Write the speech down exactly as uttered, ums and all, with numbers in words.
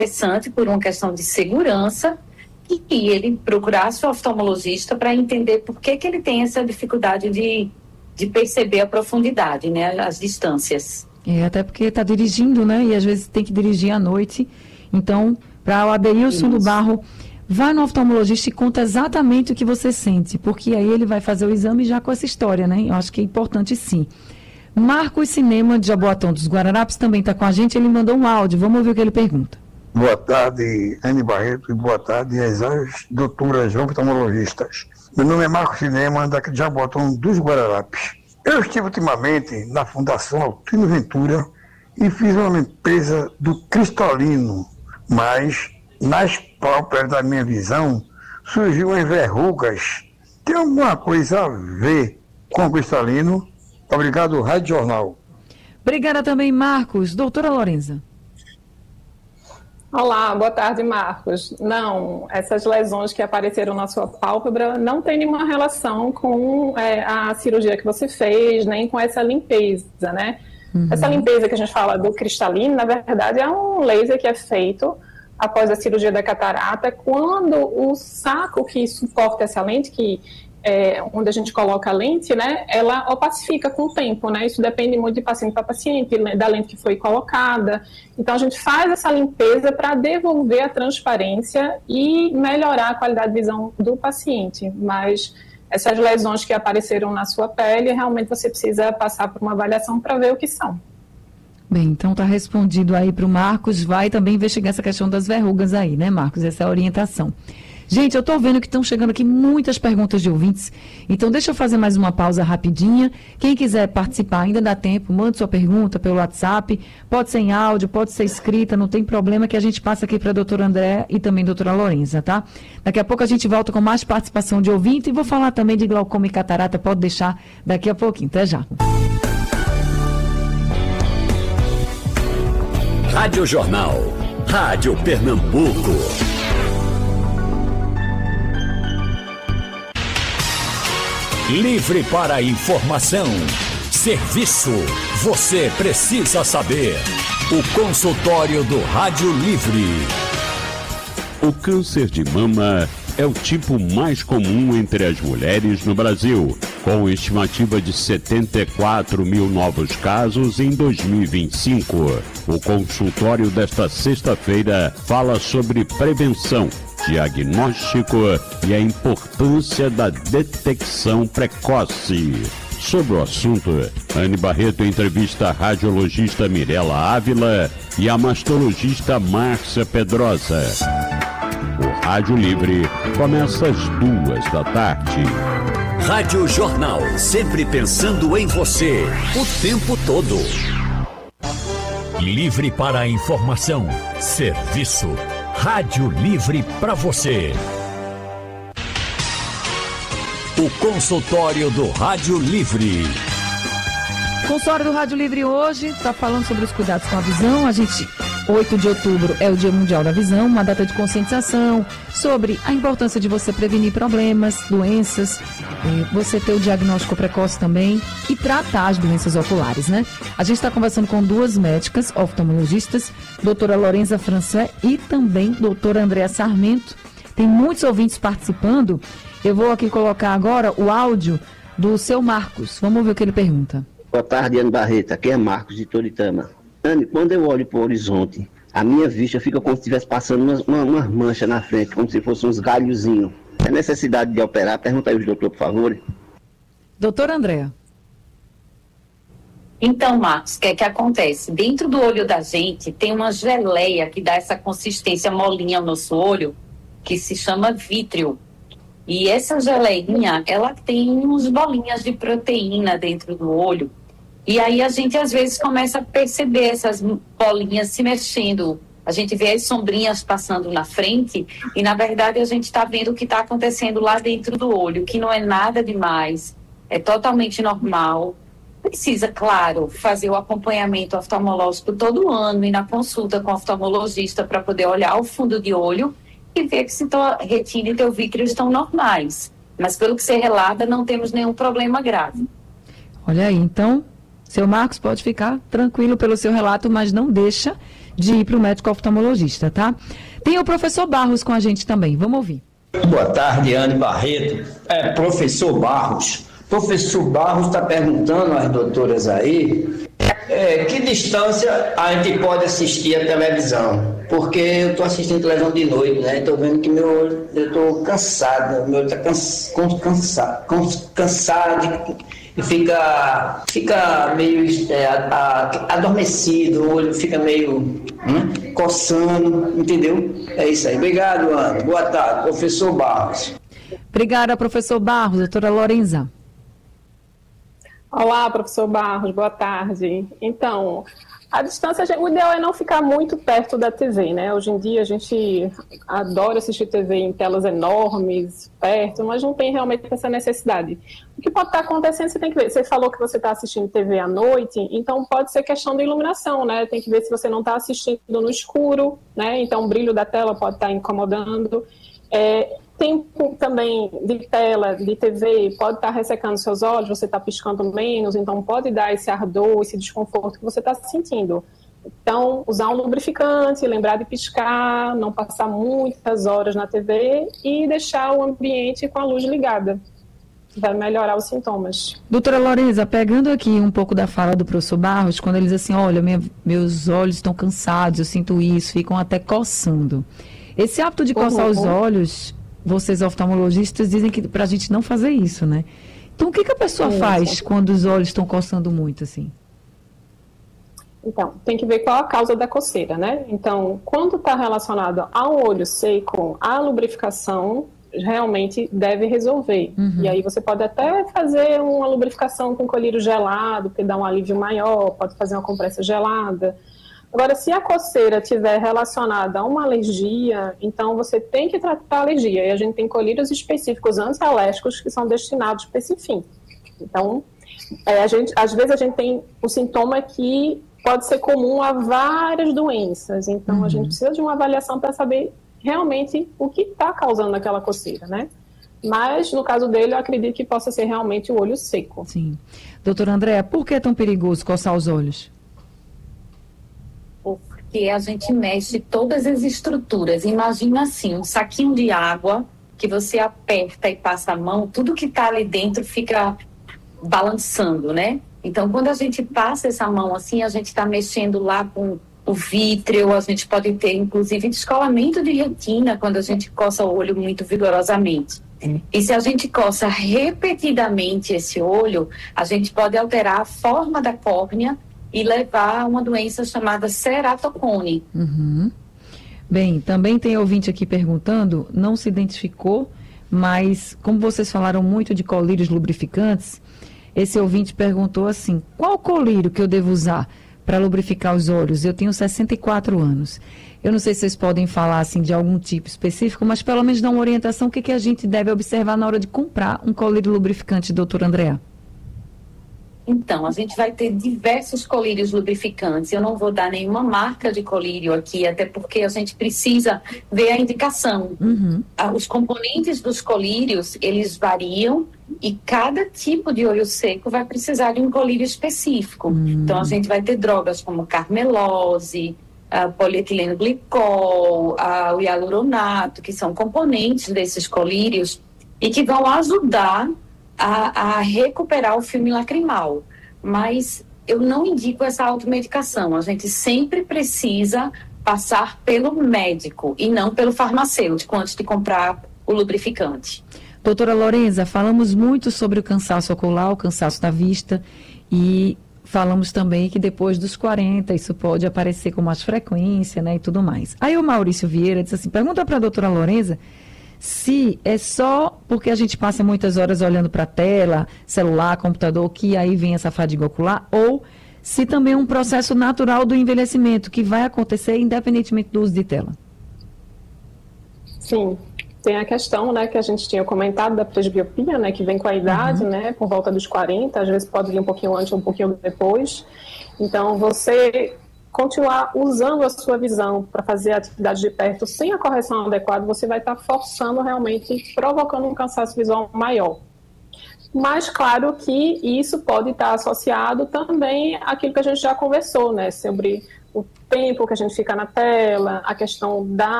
interessante por uma questão de segurança e, e ele procurasse o oftalmologista para entender por que, que ele tem essa dificuldade de, de perceber a profundidade, né, as distâncias. É, até porque está dirigindo, né, e às vezes tem que dirigir à noite. Então, para o Adeilson do Barro, vai no oftalmologista e conta exatamente o que você sente, porque aí ele vai fazer o exame já com essa história, né? Eu acho que é importante sim. Marcos Cinema, de Jaboatão dos Guararapes, também está com a gente, ele mandou um áudio, vamos ouvir o que ele pergunta. Boa tarde, Anne Barreto, e boa tarde às doutoras oftalmologistas. Meu nome é Marcos Cinema, daqui de Jaboatão dos Guararapes. Eu estive ultimamente na Fundação Altino Ventura e fiz uma limpeza do cristalino, mas nas pálpebras da minha visão surgiu umas verrugas. Tem alguma coisa a ver com o cristalino? Obrigado, Rádio Jornal. Obrigada também, Marcos. Doutora Lorenza. Olá, boa tarde, Marcos. Não, essas lesões que apareceram na sua pálpebra não tem nenhuma relação com é, a cirurgia que você fez, nem com essa limpeza, né? Uhum. Essa limpeza que a gente fala do cristalino, na verdade, é um laser que é feito após a cirurgia da catarata, quando o saco que suporta essa lente, que é, onde a gente coloca a lente, né, ela opacifica com o tempo, né, isso depende muito de paciente para paciente, da lente que foi colocada. Então, a gente faz essa limpeza para devolver a transparência e melhorar a qualidade de visão do paciente, mas essas lesões que apareceram na sua pele, realmente você precisa passar por uma avaliação para ver o que são. Bem, então está respondido aí para o Marcos, vai também investigar essa questão das verrugas aí, né, Marcos? Essa é a orientação. Gente, eu estou vendo que estão chegando aqui muitas perguntas de ouvintes, então deixa eu fazer mais uma pausa rapidinha. Quem quiser participar, ainda dá tempo, mande sua pergunta pelo WhatsApp, pode ser em áudio, pode ser escrita, não tem problema, que a gente passa aqui para a doutora André e também a doutora Lorenza, tá? Daqui a pouco a gente volta com mais participação de ouvinte e vou falar também de glaucoma e catarata, pode deixar daqui a pouquinho, até já. Rádio Jornal, Rádio Pernambuco. Livre para a informação, serviço, você precisa saber. O consultório do Rádio Livre. O câncer de mama é o tipo mais comum entre as mulheres no Brasil, com estimativa de setenta e quatro mil novos casos em dois mil e vinte e cinco. O consultório desta sexta-feira fala sobre prevenção, diagnóstico e a importância da detecção precoce. Sobre o assunto, Anne Barreto entrevista a radiologista Mirela Ávila e a mastologista Márcia Pedrosa. O Rádio Livre começa às duas da tarde. Rádio Jornal, sempre pensando em você, o tempo todo. Livre para a informação, serviço. Rádio Livre para você. O consultório do Rádio Livre. O consultório do Rádio Livre hoje está falando sobre os cuidados com a visão. A gente, oito de outubro é o Dia Mundial da Visão, uma data de conscientização sobre a importância de você prevenir problemas, doenças, você ter o diagnóstico precoce também e tratar as doenças oculares, né? A gente está conversando com duas médicas oftalmologistas, doutora Lorenza Francé e também doutora Andréa Sarmento. Tem muitos ouvintes participando. Eu vou aqui colocar agora o áudio do seu Marcos. Vamos ver o que ele pergunta. Boa tarde, Anne Barreto. Aqui é Marcos, de Toritama. Anne, quando eu olho para o horizonte, a minha vista fica como se estivesse passando umas uma, uma manchas na frente, como se fossem uns galhozinhos. É necessidade de operar? Pergunta aí, doutor, por favor. Doutora Andréa. Então, Marcos, o que é que acontece? Dentro do olho da gente tem uma geleia que dá essa consistência molinha ao nosso olho, que se chama vítreo. E essa geleinha, ela tem uns bolinhas de proteína dentro do olho. E aí a gente às vezes começa a perceber essas bolinhas se mexendo. A gente vê as sombrinhas passando na frente e, na verdade, a gente está vendo o que está acontecendo lá dentro do olho, que não é nada demais, é totalmente normal. Precisa, claro, fazer o acompanhamento oftalmológico todo ano e na consulta com o oftalmologista para poder olhar o fundo de olho e ver que se tua retina e teu vítreo estão normais. Mas, pelo que você relata, não temos nenhum problema grave. Olha aí, então, seu Marcos pode ficar tranquilo pelo seu relato, mas não deixa de ir para o médico oftalmologista, tá? Tem o professor Barros com a gente também, vamos ouvir. Boa tarde, Anne Barreto. É, professor Barros. Professor Barros está perguntando às doutoras aí é, que distância a gente pode assistir a televisão. Porque eu estou assistindo televisão de noite, né? Estou vendo que meu olho, eu estou cansado, meu olho está cansa, cansa, cansado e fica, fica meio é, a, a, adormecido, o olho fica meio né, coçando, entendeu? É isso aí. Obrigado, Ana. Boa tarde, professor Barros. Obrigada, professor Barros. Doutora Lorenza. Olá, professor Barros, boa tarde. Então, a distância, o ideal é não ficar muito perto da T V, né? Hoje em dia a gente adora assistir T V em telas enormes, perto, mas não tem realmente essa necessidade. O que pode estar acontecendo, você tem que ver. Você falou que você está assistindo T V à noite, então pode ser questão de iluminação, né? Tem que ver se você não está assistindo no escuro, né? Então o brilho da tela pode estar incomodando. É, tempo também de tela, de T V, pode estar ressecando seus olhos, você está piscando menos, então pode dar esse ardor, esse desconforto que você está sentindo. Então, usar um lubrificante, lembrar de piscar, não passar muitas horas na T V e deixar o ambiente com a luz ligada. Vai melhorar os sintomas. Doutora Lorenza, pegando aqui um pouco da fala do professor Barros, quando ele diz assim, olha, minha, meus olhos estão cansados, eu sinto isso, ficam até coçando. Esse hábito de coçar uhum. os olhos, vocês oftalmologistas dizem que para a gente não fazer isso, né? Então, o que, que a pessoa Sim, faz é. quando os olhos estão coçando muito, assim? Então, tem que ver qual a causa da coceira, né? Então, quando está relacionado ao olho seco, a lubrificação realmente deve resolver. Uhum. E aí você pode até fazer uma lubrificação com colírio gelado, que dá um alívio maior, pode fazer uma compressa gelada. Agora, se a coceira estiver relacionada a uma alergia, então você tem que tratar a alergia. E a gente tem colírios específicos antialérgicos que são destinados para esse fim. Então, é, a gente, às vezes a gente tem um sintoma que pode ser comum a várias doenças. Então, uhum. a gente precisa de uma avaliação para saber realmente o que está causando aquela coceira, né? Mas, no caso dele, eu acredito que possa ser realmente o olho seco. Sim. Doutora Andréa, por que é tão perigoso coçar os olhos? Porque a gente mexe todas as estruturas. Imagina assim, um saquinho de água que você aperta e passa a mão, tudo que está ali dentro fica balançando, né? Então, quando a gente passa essa mão assim, a gente está mexendo lá com o vítreo, a gente pode ter, inclusive, descolamento de retina quando a gente coça o olho muito vigorosamente. E se a gente coça repetidamente esse olho, a gente pode alterar a forma da córnea e levar a uma doença chamada ceratocone. Uhum. Bem, também tem ouvinte aqui perguntando, não se identificou, mas como vocês falaram muito de colírios lubrificantes, esse ouvinte perguntou assim, qual colírio que eu devo usar para lubrificar os olhos? Eu tenho sessenta e quatro anos. Eu não sei se vocês podem falar assim de algum tipo específico, mas pelo menos dar uma orientação, o que, que a gente deve observar na hora de comprar um colírio lubrificante, doutora Andréa? Então, a gente vai ter diversos colírios lubrificantes. Eu não vou dar nenhuma marca de colírio aqui, até porque a gente precisa ver a indicação. Uhum. Os componentes dos colírios, eles variam e cada tipo de olho seco vai precisar de um colírio específico. Uhum. Então, a gente vai ter drogas como carmelose, uh, polietileno glicol, uh, o hialuronato, que são componentes desses colírios e que vão ajudar A, a recuperar o filme lacrimal, mas eu não indico essa automedicação. A gente sempre precisa passar pelo médico e não pelo farmacêutico antes de comprar o lubrificante. Doutora Lorenza, falamos muito sobre o cansaço ocular, o cansaço da vista, e falamos também que depois dos quarenta isso pode aparecer com mais frequência, né, e tudo mais. Aí o Maurício Vieira disse assim, pergunta para a doutora Lorenza se é só porque a gente passa muitas horas olhando para a tela, celular, computador, que aí vem essa fadiga ocular, ou se também é um processo natural do envelhecimento, que vai acontecer independentemente do uso de tela. Sim, tem a questão, né, que a gente tinha comentado da presbiopia, né, que vem com a idade, uhum. né, por volta dos quarenta, às vezes pode vir um pouquinho antes, um pouquinho depois. Então, você continuar usando a sua visão para fazer a atividade de perto sem a correção adequada, você vai estar forçando realmente, provocando um cansaço visual maior. Mas claro que isso pode estar associado também àquilo que a gente já conversou, né, sobre o tempo que a gente fica na tela, a questão da